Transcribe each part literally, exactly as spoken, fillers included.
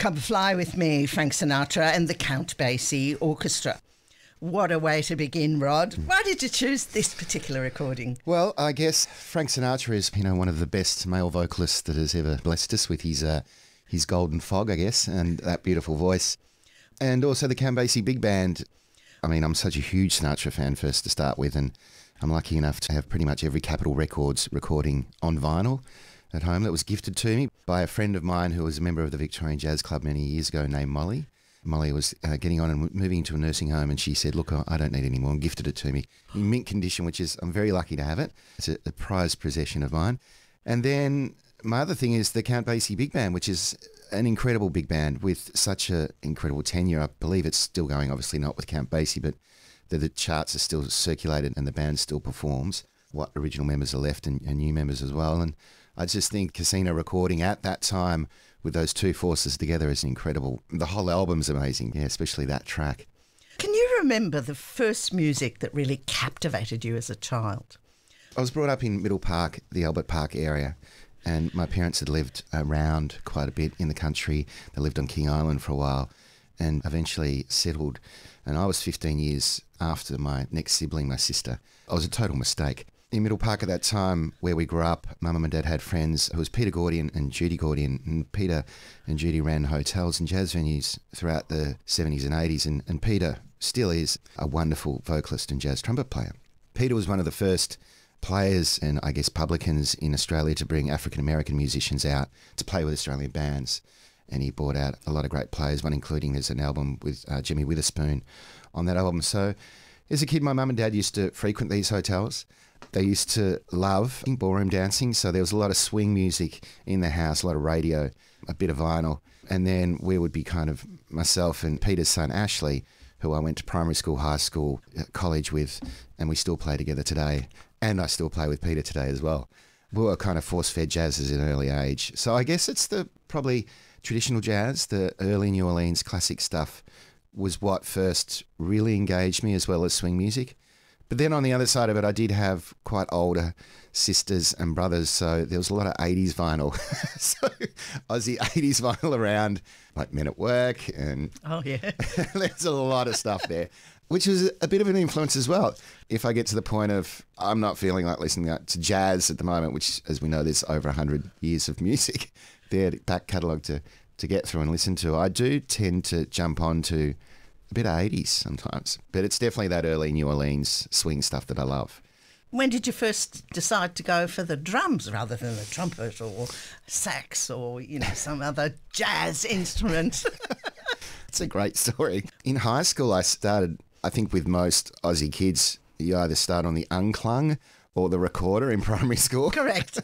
Come Fly With Me, Frank Sinatra and the Count Basie Orchestra. What a way to begin, Rod. Why did you choose this particular recording? Well, I guess Frank Sinatra is, you know, one of the best male vocalists that has ever blessed us with his uh, his golden fog, I guess, and that beautiful voice. And also the Count Basie Big Band. I mean, I'm such a huge Sinatra fan first to start with, and I'm lucky enough to have pretty much every Capitol Records recording on vinyl at home that was gifted to me by a friend of mine who was a member of the Victorian Jazz Club many years ago named Molly. Molly was uh, getting on and moving into a nursing home, and she said, look, I don't need any more, and gifted it to me in mint condition, which is, I'm very lucky to have it. It's a, a prized possession of mine. And then my other thing is the Count Basie Big Band, which is an incredible big band with such an incredible tenure. I believe it's still going, obviously not with Count Basie, but the, the charts are still circulated and the band still performs. What original members are left and, and new members as well. And I just think Casino recording at that time with those two forces together is incredible. The whole album's amazing, yeah, especially that track. Can you remember the first music that really captivated you as a child? I was brought up in Middle Park, the Albert Park area, and my parents had lived around quite a bit in the country. They lived on King Island for a while and eventually settled. And I was fifteen years after my next sibling, my sister. I was a total mistake. In Middle Park at that time, where we grew up, Mum and Dad had friends who was Peter Gordian and Judy Gordian. And Peter and Judy ran hotels and jazz venues throughout the seventies and eighties. And, and Peter still is a wonderful vocalist and jazz trumpet player. Peter was one of the first players and, I guess, publicans in Australia to bring African-American musicians out to play with Australian bands. And he brought out a lot of great players, one including there's an album with uh, Jimmy Witherspoon on that album. So as a kid, my mum and dad used to frequent these hotels. They used to love ballroom dancing, so there was a lot of swing music in the house, a lot of radio, a bit of vinyl. And then we would be kind of myself and Peter's son, Ashley, who I went to primary school, high school, college with, and we still play together today. And I still play with Peter today as well. We were kind of force-fed jazzers at an early age. So I guess it's the probably traditional jazz, the early New Orleans classic stuff was what first really engaged me, as well as swing music. But then on the other side of it, I did have quite older sisters and brothers, so there was a lot of eighties vinyl. So Aussie eighties vinyl around, like Men at Work, and oh yeah, there's a lot of stuff there, which was a bit of an influence as well. If I get to the point of I'm not feeling like listening to jazz at the moment, which, as we know, there's over one hundred years of music there, back catalogue to, to get through and listen to, I do tend to jump onto a bit of eighties sometimes, but it's definitely that early New Orleans swing stuff that I love. When did you first decide to go for the drums rather than the trumpet or sax or, you know, some other jazz instrument? It's a great story. In high school, I started, I think with most Aussie kids, you either start on the unclung or the recorder in primary school. Correct.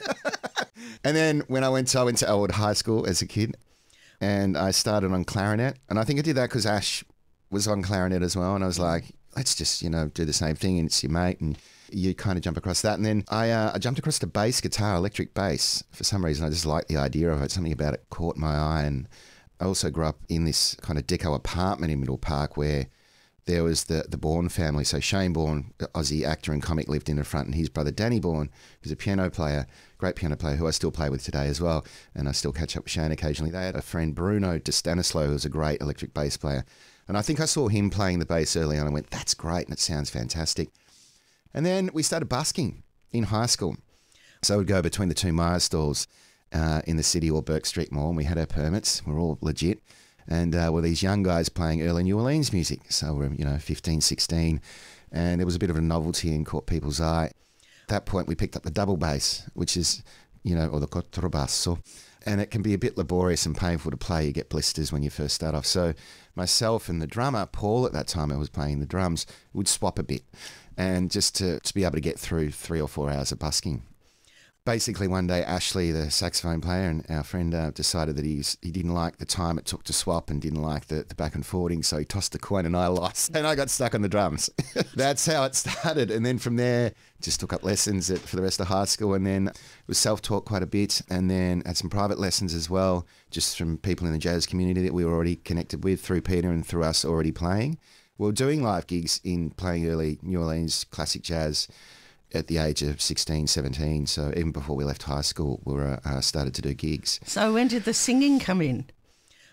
And then when I went to, I went to Elwood High School as a kid, and I started on clarinet. And I think I did that because Ash was on clarinet as well, and I was like, let's just, you know, do the same thing, and it's your mate, and you kind of jump across that. And then I, uh, I jumped across to bass guitar, electric bass. For some reason, I just liked the idea of it. Something about it caught my eye. And I also grew up in this kind of deco apartment in Middle Park where there was the, the Bourne family. So Shane Bourne, the Aussie actor and comic, lived in the front, and his brother Danny Bourne, who's a piano player, great piano player, who I still play with today as well, and I still catch up with Shane occasionally. They had a friend, Bruno De Stanislo, who was a great electric bass player. And I think I saw him playing the bass early on and went, that's great, and it sounds fantastic. And then we started busking in high school. So we'd go between the two Myer stalls uh, in the city or Burke Street Mall, and we had our permits. We're all legit. And uh, were these young guys playing early New Orleans music. So we're, you know, fifteen, sixteen, and it was a bit of a novelty and caught people's eye. At that point, we picked up the double bass, which is, you know, or the contrabasso. And it can be a bit laborious and painful to play. You get blisters when you first start off. So myself and the drummer, Paul, at that time I was playing the drums, would swap a bit. And just to, to be able to get through three or four hours of busking. Basically, one day, Ashley, the saxophone player and our friend, uh, decided that he's, he didn't like the time it took to swap and didn't like the, the back and forwarding, so he tossed the coin and I lost. And I got stuck on the drums. That's how it started. And then from there, just took up lessons at, for the rest of high school, and then was self-taught quite a bit, and then had some private lessons as well, just from people in the jazz community that we were already connected with through Peter and through us already playing. We were doing live gigs in playing early New Orleans classic jazz at the age of sixteen, seventeen. So even before we left high school, we were uh, started to do gigs. So when did the singing come in?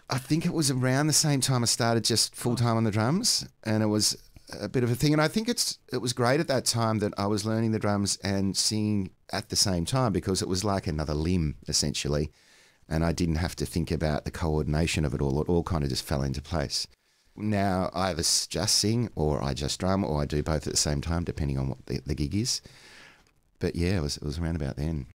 I think it was around the same time I started just full time on the drums, and it was a bit of a thing. And I think it's it was great at that time that I was learning the drums and singing at the same time, because it was like another limb essentially, and I didn't have to think about the coordination of it all. It all kind of just fell into place. Now I either s- just sing, or I just drum, or I do both at the same time, depending on what the, the gig is. But yeah, it was it was around about then.